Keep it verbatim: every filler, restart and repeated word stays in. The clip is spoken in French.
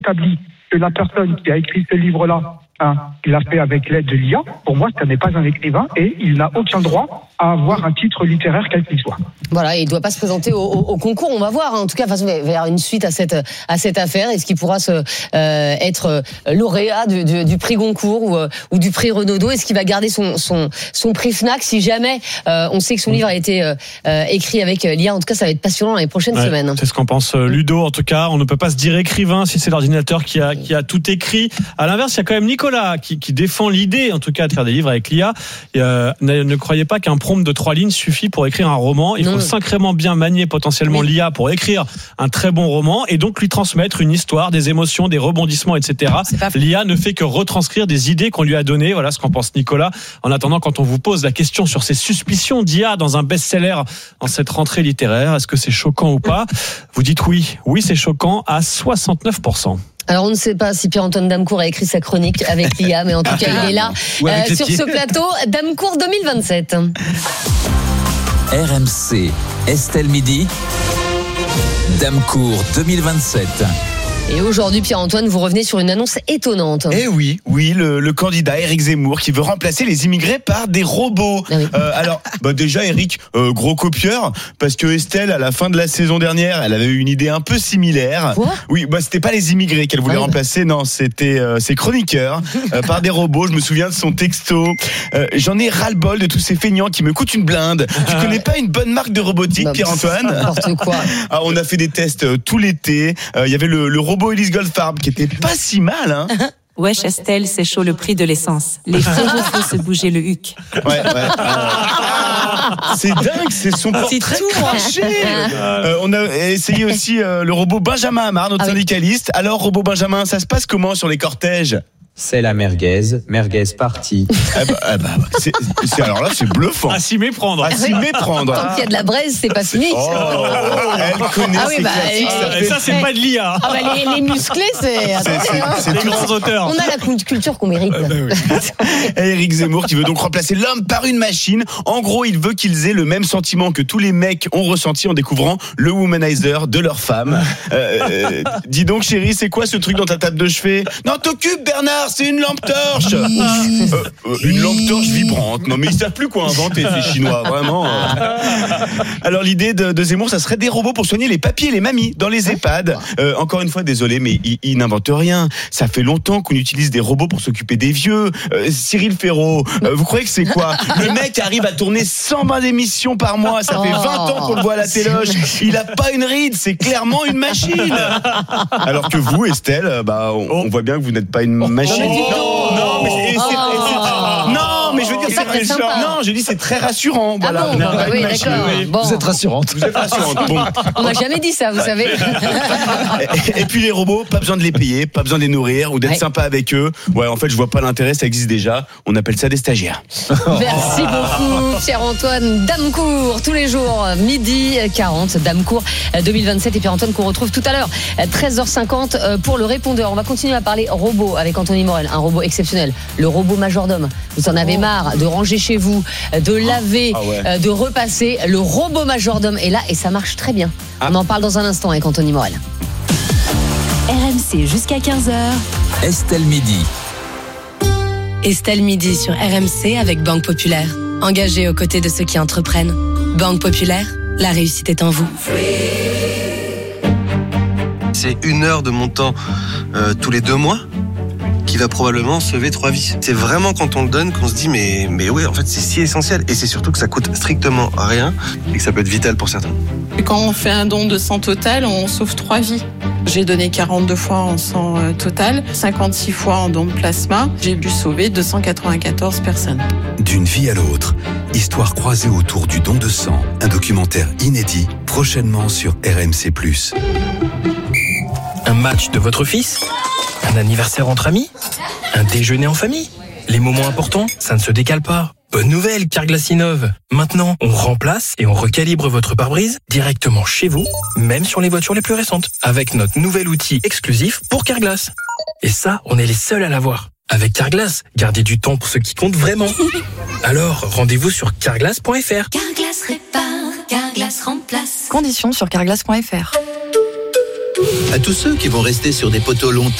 établi que la personne qui a écrit ce livre-là, hein, il l'a fait avec l'aide de l'I A, pour moi, ce n'est pas un écrivain et il n'a aucun droit à avoir un titre littéraire quel qu'il soit. Voilà, il ne doit pas se présenter au, au, au concours. On va voir, hein, en tout cas, façon, vers une suite à cette à cette affaire. Est-ce qu'il pourra se euh, être lauréat du, du, du prix Goncourt ou, ou du prix Renaudot? Est-ce qu'il va garder son son son prix Fnac si jamais euh, on sait que son livre a été euh, écrit avec l'I A? En tout cas, ça va être passionnant dans les prochaines ouais, semaines. C'est ce qu'en pense Ludo. En tout cas, on ne peut pas se dire écrivain si c'est l'ordinateur qui a qui a tout écrit. À l'inverse, il y a quand même Nicolas qui, qui défend l'idée, en tout cas, de faire des livres avec l'I A. Et, euh, ne, ne croyez pas qu'un prompt de trois lignes suffit pour écrire un roman. Il non. faut sacrément bien manier potentiellement oui. l'I A pour écrire un très bon roman et donc lui transmettre une histoire, des émotions, des rebondissements, et cetera. L'I A ne fait que retranscrire des idées qu'on lui a données. Voilà ce qu'en pense Nicolas. En attendant, quand on vous pose la question sur ces suspicions d'I A dans un best-seller en cette rentrée littéraire, est-ce que c'est choquant ou pas? Vous dites oui. Oui, c'est choquant à soixante-neuf pour cent. Alors on ne sait pas si Pierre-Antoine Damecourt a écrit sa chronique avec l'I A, mais en tout cas il est là euh, sur ce plateau. Damecourt deux mille vingt-sept. R M C, Estelle Midi, Damecourt deux mille vingt-sept. Et aujourd'hui, Pierre-Antoine, vous revenez sur une annonce étonnante. Eh oui, oui, le, le candidat Éric Zemmour qui veut remplacer les immigrés par des robots. Ah oui. Euh, alors, bah déjà, Éric, euh, gros copieur, parce que Estelle, à la fin de la saison dernière, elle avait eu une idée un peu similaire. Quoi ? Oui, bah c'était pas les immigrés qu'elle voulait ah oui. remplacer, non, c'était euh, ses chroniqueurs euh, par des robots. Je me souviens de son texto. Euh, j'en ai ras-le-bol de tous ces feignants qui me coûtent une blinde. Tu connais pas une bonne marque de robotique, bah, Pierre-Antoine ? N'importe quoi. Alors, on a fait des tests euh, tout l'été. Il euh, y avait le, le robot Elise Goldfarb qui était pas si mal, hein. Wesh Estelle, c'est chaud le prix de l'essence. Les frérots font se bouger le huc. Ouais, ouais. C'est dingue, c'est son portrait craché. Euh, on a essayé aussi euh, le robot Benjamin Amar, notre ah syndicaliste. Oui. Alors, robot Benjamin, ça se passe comment sur les cortèges ? C'est la merguez, merguez partie. Ah bah, ah bah, c'est, c'est, alors là, c'est bluffant. À s'y méprendre. À s'y méprendre. Tant qu'il y a de la braise, c'est pas fini. Oh, elle connaît ah oui, ses bah, classiques. Ça, fait... ça, c'est pas de l'I A. Ah bah, les, les musclés, c'est... C'est, c'est, c'est les grands auteurs. On a la culture qu'on mérite. Ah bah oui. Éric Zemmour qui veut donc remplacer l'homme par une machine. En gros, il veut qu'ils aient le même sentiment que tous les mecs ont ressenti en découvrant le womanizer de leur femme. Euh, dis donc, chérie, c'est quoi ce truc dans ta table de chevet ? Non, t'occupes, Bernard, c'est une lampe torche. Euh, euh, une lampe torche vibrante. Non mais ils savent plus quoi inventer ces Chinois, vraiment. Alors l'idée de, de Zemmour, ça serait des robots pour soigner les papis et les mamies dans les EHPAD. Euh, encore une fois, désolé, mais il, il n'invente rien. Ça fait longtemps qu'on utilise des robots pour s'occuper des vieux. Euh, Cyril Ferraud, euh, vous croyez que c'est quoi ? Le mec arrive à tourner cent vingt émissions par mois. Ça fait vingt ans qu'on le voit à la téloche. Il a pas une ride, c'est clairement une machine. Alors que vous, Estelle, bah on, on voit bien que vous n'êtes pas une machine. Oh, Non, mais c'est, c'est, c'est, c'est, non, mais je veux dire, c'est, c'est non, j'ai dit c'est très rassurant. Voilà. Ah bon, bah, oui, d'accord. Bon. Vous êtes rassurante. Vous êtes rassurante. Bon. On n'a jamais dit ça, vous savez. Et, et puis les robots, pas besoin de les payer, pas besoin de les nourrir ou d'être ouais. sympa avec eux. Ouais, en fait, je vois pas l'intérêt, ça existe déjà. On appelle ça des stagiaires. Merci beaucoup, Pierre-Antoine Damecourt, tous les jours, midi quarante, Damecourt deux mille vingt-sept. Et Pierre-Antoine qu'on retrouve tout à l'heure, treize heures cinquante pour le répondeur. On va continuer à parler robot avec Anthony Morel, un robot exceptionnel, le robot majordome. Vous en avez marre de ranger chez vous, de laver, ah ouais. de repasser. Le robot majordome est là et ça marche très bien. Ah. On en parle dans un instant avec Anthony Morel. R M C jusqu'à quinze heures. Estelle Midi. Estelle Midi sur R M C avec Banque Populaire. Engagée aux côtés de ceux qui entreprennent. Banque Populaire, la réussite est en vous. C'est une heure de mon temps euh, tous les deux mois qui va probablement sauver trois vies. C'est vraiment quand on le donne qu'on se dit mais, mais ouais, en fait c'est si essentiel et c'est surtout que ça coûte strictement rien et que ça peut être vital pour certains. Et quand on fait un don de sang total, on sauve trois vies. J'ai donné quarante-deux fois en sang euh, total, cinquante-six fois en don de plasma. J'ai dû sauver deux cent quatre-vingt-quatorze personnes. D'une vie à l'autre, histoire croisée autour du don de sang. Un documentaire inédit, prochainement sur R M C plus. Un match de votre fils ? Un anniversaire entre amis ? Un déjeuner en famille ? Les moments importants, ça ne se décale pas. Bonne nouvelle, Carglass innove. Maintenant, on remplace et on recalibre votre pare-brise directement chez vous, même sur les voitures les plus récentes, avec notre nouvel outil exclusif pour Carglass. Et ça, on est les seuls à l'avoir. Avec Carglass, gardez du temps pour ce qui compte vraiment. Alors, rendez-vous sur carglass point f r. Carglass répare, Carglass remplace. Conditions sur carglass point f r. À tous ceux qui vont rester sur des poteaux longtemps,